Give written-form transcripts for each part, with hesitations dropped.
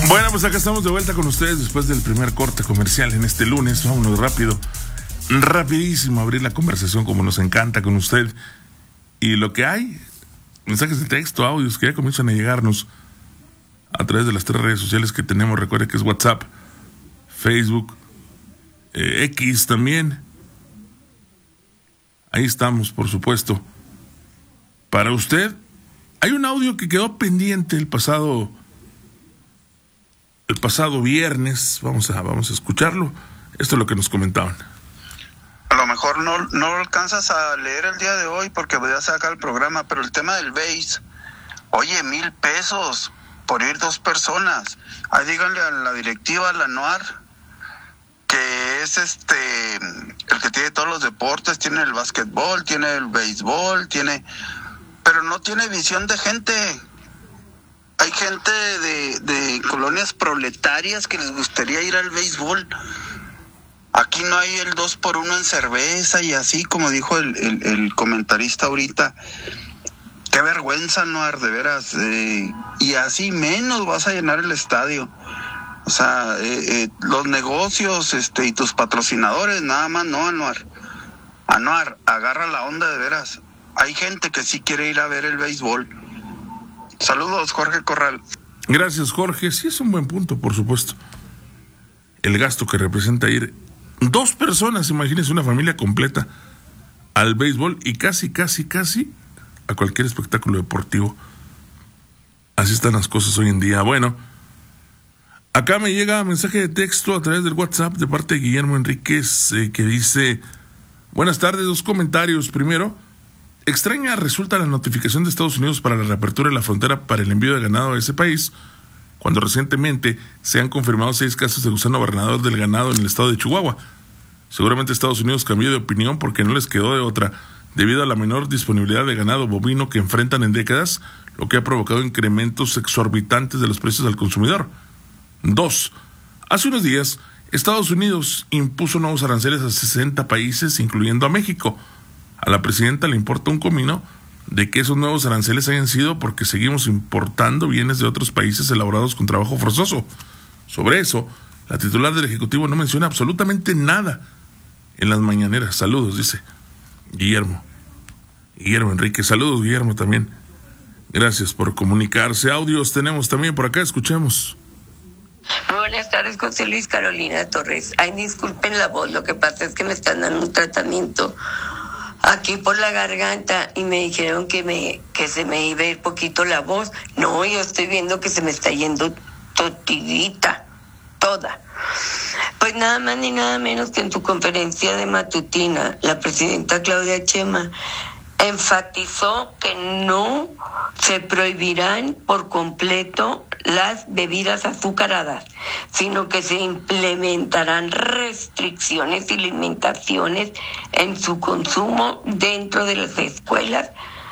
Bueno, pues acá estamos de vuelta con ustedes después del primer corte comercial en este lunes. Vámonos rápido, rapidísimo a abrir la conversación como nos encanta con usted. Y lo que hay, mensajes de texto, audios que ya comienzan a llegarnos a través de las 3 redes sociales que tenemos. Recuerde que es WhatsApp, Facebook, X también. Ahí estamos, por supuesto. Para usted, hay un audio que quedó pendiente el pasado viernes. Vamos a escucharlo. Esto es lo que nos comentaban. A lo mejor no lo alcanzas a leer el día de hoy porque voy a sacar el programa, pero el tema del base, oye, $1,000 por ir 2 personas. Ahí díganle a la directiva, a la NOAR, que es el que tiene todos los deportes, tiene el básquetbol, tiene el béisbol, pero no tiene visión de gente. Hay gente de colonias proletarias que les gustaría ir al béisbol. Aquí no hay el 2x1 en cerveza y así, como dijo el comentarista ahorita. Qué vergüenza, Anuar, de veras. Y así menos vas a llenar el estadio. O sea, los negocios y tus patrocinadores, nada más no, Anuar. Anuar, agarra la onda de veras. Hay gente que sí quiere ir a ver el béisbol. Saludos, Jorge Corral. Gracias, Jorge. Sí, es un buen punto, por supuesto. El gasto que representa ir 2 personas, imagínense una familia completa al béisbol y casi a cualquier espectáculo deportivo. Así están las cosas hoy en día. Bueno, acá me llega mensaje de texto a través del WhatsApp de parte de Guillermo Enríquez que dice: buenas tardes, 2 comentarios. Primero, extraña resulta la notificación de Estados Unidos para la reapertura de la frontera para el envío de ganado a ese país, cuando recientemente se han confirmado 6 casos de gusano barrenador del ganado en el estado de Chihuahua. Seguramente Estados Unidos cambió de opinión porque no les quedó de otra, debido a la menor disponibilidad de ganado bovino que enfrentan en décadas, lo que ha provocado incrementos exorbitantes de los precios al consumidor. 2. Hace unos días, Estados Unidos impuso nuevos aranceles a 60 países, incluyendo a México. A la presidenta le importa un comino de que esos nuevos aranceles hayan sido porque seguimos importando bienes de otros países elaborados con trabajo forzoso. Sobre eso, la titular del Ejecutivo no menciona absolutamente nada en las mañaneras. Saludos, dice Guillermo Enrique. Saludos, Guillermo, también. Gracias por comunicarse. Audios tenemos también por acá, escuchemos. Muy buenas tardes, José Luis. Carolina Torres. Ay, disculpen la voz, lo que pasa es que me están dando un tratamiento aquí por la garganta y me dijeron que se me iba a ir poquito la voz. No, yo estoy viendo que se me está yendo totidita, toda. Pues nada más ni nada menos que en su conferencia de matutina, la presidenta Claudia Sheinbaum enfatizó que no se prohibirán por completo las bebidas azucaradas, sino que se implementarán restricciones y limitaciones en su consumo dentro de las escuelas,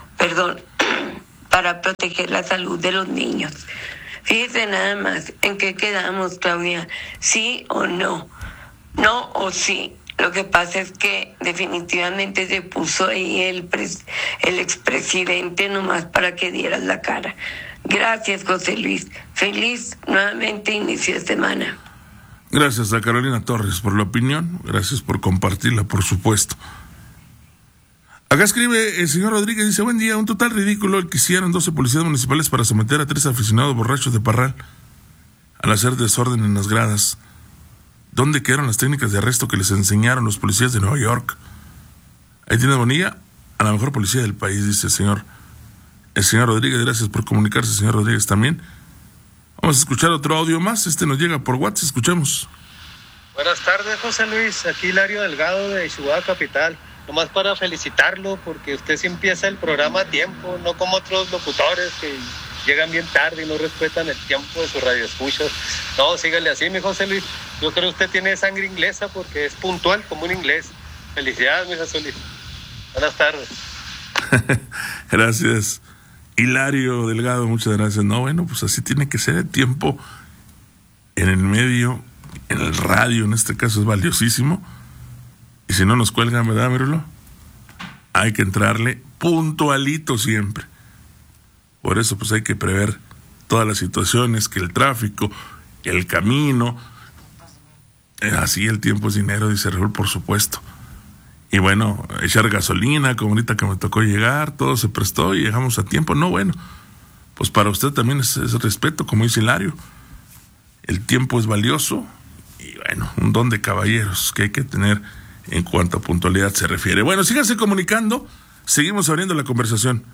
para proteger la salud de los niños. Fíjese nada más en qué quedamos, Claudia, sí o no, no o sí. Lo que pasa es que definitivamente se puso ahí el expresidente nomás para que dieras la cara. Gracias, José Luis. Feliz nuevamente inicio de semana. Gracias a Carolina Torres por la opinión. Gracias por compartirla, por supuesto. Acá escribe el señor Rodríguez, dice: buen día, un total ridículo el que hicieron 12 policías municipales para someter a 3 aficionados borrachos de Parral al hacer desorden en las gradas. ¿Dónde quedaron las técnicas de arresto que les enseñaron los policías de Nueva York? Ahí tiene Bonilla, a la mejor policía del país, dice el señor Rodríguez. Gracias por comunicarse, señor Rodríguez, también. Vamos a escuchar otro audio más. Nos llega por WhatsApp. Escuchemos. Buenas tardes, José Luis. Aquí Hilario Delgado de Chihuahua Capital. Nomás para felicitarlo porque usted sí empieza el programa a tiempo, no como otros locutores que llegan bien tarde y no respetan el tiempo de sus radioescuchas. No, sígale así, mi José Luis. Yo creo que usted tiene sangre inglesa porque es puntual como un inglés. Felicidades, mi José Luis. Buenas tardes. Gracias, Hilario Delgado, muchas gracias. No, bueno, pues así tiene que ser el tiempo en el medio, en el radio, en este caso es valiosísimo. Y si no nos cuelgan, ¿verdad, Mirulo? Hay que entrarle puntualito siempre. Por eso, pues hay que prever todas las situaciones, que el tráfico, el camino. Así el tiempo es dinero, dice Raúl, por supuesto. Y bueno, echar gasolina, como ahorita que me tocó llegar, todo se prestó y llegamos a tiempo. No, bueno, pues para usted también es respeto, como dice Hilario. El tiempo es valioso y bueno, un don de caballeros que hay que tener en cuanto a puntualidad se refiere. Bueno, síganse comunicando, seguimos abriendo la conversación.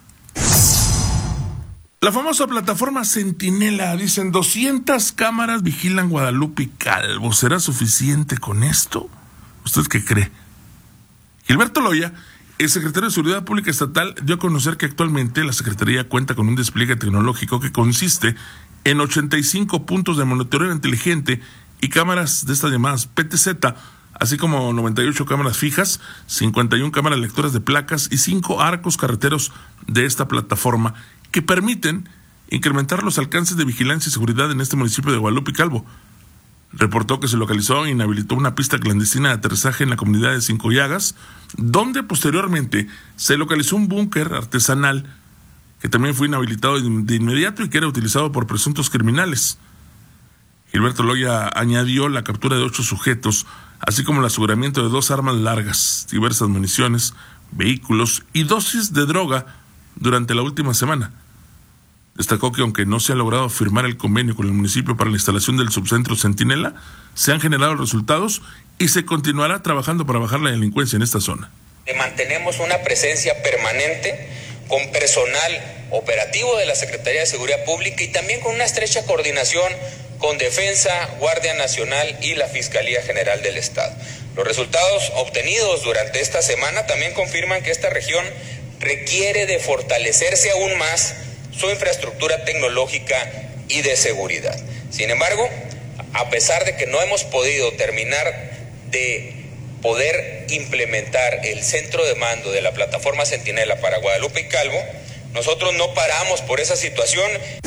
La famosa plataforma Centinela, dicen 200 cámaras vigilan Guadalupe y Calvo. ¿Será suficiente con esto? ¿Usted qué cree? Gilberto Loya, el secretario de Seguridad Pública Estatal, dio a conocer que actualmente la Secretaría cuenta con un despliegue tecnológico que consiste en 85 puntos de monitoreo inteligente y cámaras de estas llamadas PTZ, así como 98 cámaras fijas, 51 cámaras lectoras de placas y 5 arcos carreteros de esta plataforma que permiten incrementar los alcances de vigilancia y seguridad en este municipio de Guadalupe y Calvo. Reportó que se localizó e inhabilitó una pista clandestina de aterrizaje en la comunidad de Cinco Llagas, donde posteriormente se localizó un búnker artesanal que también fue inhabilitado de inmediato y que era utilizado por presuntos criminales. Gilberto Loya añadió la captura de 8 sujetos, así como el aseguramiento de 2 armas largas, diversas municiones, vehículos y dosis de droga durante la última semana. Destacó que aunque no se ha logrado firmar el convenio con el municipio para la instalación del subcentro Centinela, se han generado resultados y se continuará trabajando para bajar la delincuencia en esta zona. Mantenemos una presencia permanente con personal operativo de la Secretaría de Seguridad Pública y también con una estrecha coordinación con Defensa, Guardia Nacional y la Fiscalía General del Estado. Los resultados obtenidos durante esta semana también confirman que esta región requiere de fortalecerse aún más su infraestructura tecnológica y de seguridad. Sin embargo, a pesar de que no hemos podido terminar de poder implementar el centro de mando de la plataforma Centinela para Guadalupe y Calvo, nosotros no paramos por esa situación.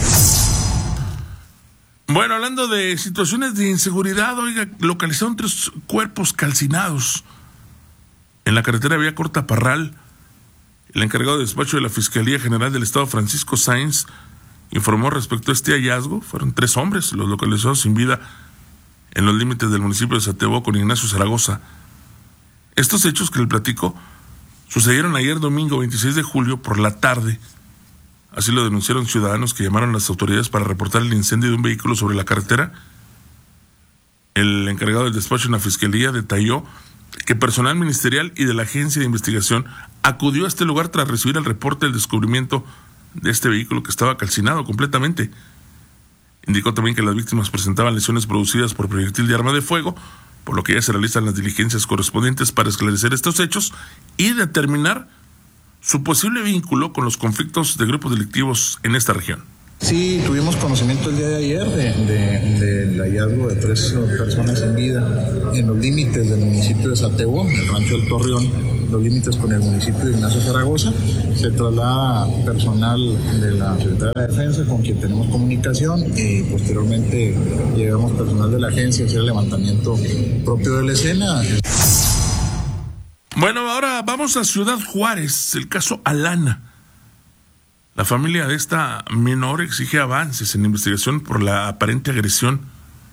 Bueno, hablando de situaciones de inseguridad, oiga, localizaron 3 cuerpos calcinados en la carretera Vía Corta Parral. El encargado de despacho de la Fiscalía General del Estado, Francisco Sáenz, informó respecto a este hallazgo. Fueron 3 hombres los localizados sin vida en los límites del municipio de Satebo con Ignacio Zaragoza. Estos hechos que le platico sucedieron ayer domingo 26 de julio por la tarde. Así lo denunciaron ciudadanos que llamaron a las autoridades para reportar el incendio de un vehículo sobre la carretera. El encargado del despacho en la Fiscalía detalló que personal ministerial y de la Agencia de Investigación acudió a este lugar tras recibir el reporte del descubrimiento de este vehículo que estaba calcinado completamente. Indicó también que las víctimas presentaban lesiones producidas por proyectil de arma de fuego, por lo que ya se realizan las diligencias correspondientes para esclarecer estos hechos y determinar su posible vínculo con los conflictos de grupos delictivos en esta región. Sí, tuvimos conocimiento el día de ayer del hallazgo de 3 personas sin vida en los límites del municipio de Satebo, en el rancho del Torreón, los límites con el municipio de Ignacio Zaragoza. Se traslada personal de la Secretaría de Defensa con quien tenemos comunicación y posteriormente llegamos personal de la agencia a hacer el levantamiento propio de la escena. Bueno, ahora vamos a Ciudad Juárez, el caso Alana. La familia de esta menor exige avances en la investigación por la aparente agresión.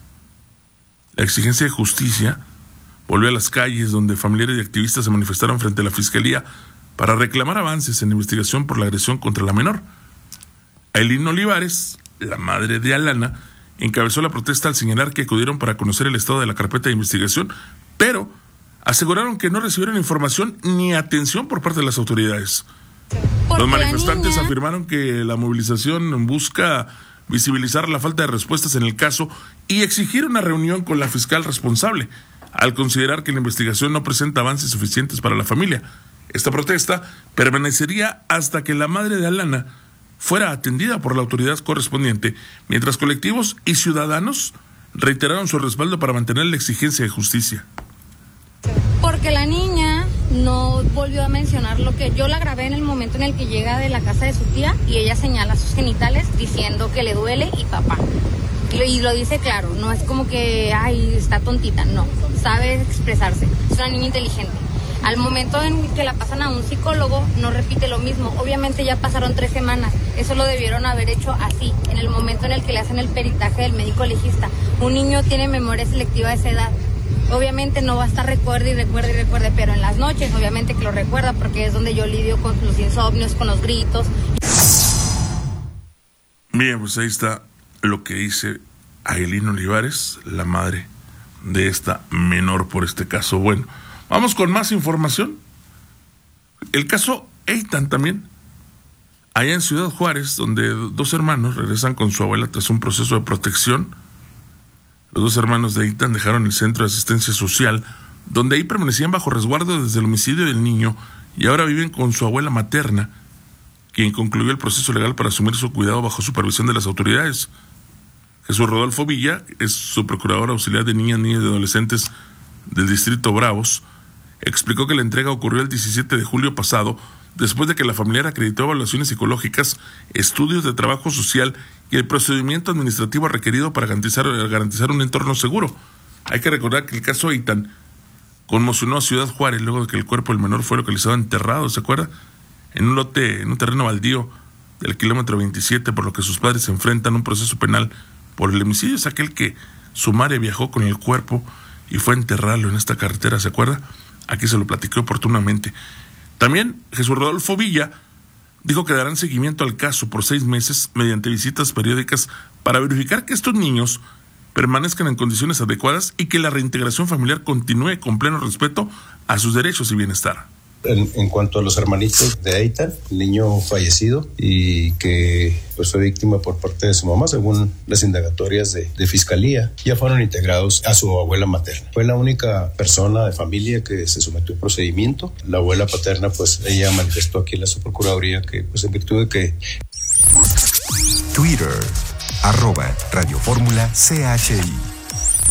La exigencia de justicia volvió a las calles donde familiares y activistas se manifestaron frente a la Fiscalía para reclamar avances en la investigación por la agresión contra la menor. Ailín Olivares, la madre de Alana, encabezó la protesta al señalar que acudieron para conocer el estado de la carpeta de investigación, pero aseguraron que no recibieron información ni atención por parte de las autoridades. Los manifestantes afirmaron que la movilización busca visibilizar la falta de respuestas en el caso y exigir una reunión con la fiscal responsable, al considerar que la investigación no presenta avances suficientes para la familia. Esta protesta permanecería hasta que la madre de Alana fuera atendida por la autoridad correspondiente, mientras colectivos y ciudadanos reiteraron su respaldo para mantener la exigencia de justicia. Porque la niña no volvió a mencionar lo que yo la grabé en el momento en el que llega de la casa de su tía y ella señala sus genitales diciendo que le duele y papá. Y lo dice claro, no es como que, ay, está tontita, no, sabe expresarse, es una niña inteligente. Al momento en que la pasan a un psicólogo, no repite lo mismo. Obviamente ya pasaron 3 semanas. Eso lo debieron haber hecho así, en el momento en el que le hacen el peritaje del médico legista. Un niño tiene memoria selectiva a esa edad. Obviamente no va a estar recuerde, pero en las noches obviamente que lo recuerda, porque es donde yo lidio con los insomnios, con los gritos. Bien, pues ahí está lo que dice Ailín Olivares, la madre de esta menor por este caso. Bueno, vamos con más información. El caso Eitan también, allá en Ciudad Juárez, donde 2 hermanos regresan con su abuela tras un proceso de protección. Los 2 hermanos de Eitan dejaron el centro de asistencia social, donde ahí permanecían bajo resguardo desde el homicidio del niño, y ahora viven con su abuela materna, quien concluyó el proceso legal para asumir su cuidado bajo supervisión de las autoridades. Jesús Rodolfo Villa es su procurador auxiliar de niñas, niños y adolescentes del Distrito Bravos. Explicó que la entrega ocurrió el 17 de julio pasado, después de que la familiar acreditó evaluaciones psicológicas, estudios de trabajo social y el procedimiento administrativo requerido para garantizar un entorno seguro. Hay que recordar que el caso Eitan conmocionó a Ciudad Juárez luego de que el cuerpo del menor fue localizado enterrado, ¿se acuerda? En un terreno baldío del kilómetro 27, por lo que sus padres se enfrentan a un proceso penal por el homicidio. Es aquel que su madre viajó con el cuerpo y fue a enterrarlo en esta carretera, ¿se acuerda? Aquí se lo platiqué oportunamente. También Jesús Rodolfo Villa dijo que darán seguimiento al caso por 6 meses mediante visitas periódicas para verificar que estos niños permanezcan en condiciones adecuadas y que la reintegración familiar continúe con pleno respeto a sus derechos y bienestar. En cuanto a los hermanitos de Eitan, el niño fallecido y que pues fue víctima por parte de su mamá, según las indagatorias de fiscalía, ya fueron integrados a su abuela materna. Fue la única persona de familia que se sometió al procedimiento. La abuela paterna, pues ella manifestó aquí en la subprocuraduría que pues en virtud de que... Twitter, @Radio Fórmula CHI.